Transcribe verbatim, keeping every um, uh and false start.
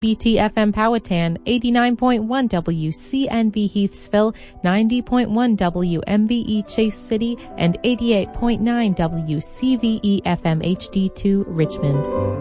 B T F M Powhatan, eighty-nine point one W C N V Heathsville, ninety point one W M B E Chase City, and eighty-eight point nine W C V E F M H D two Richmond.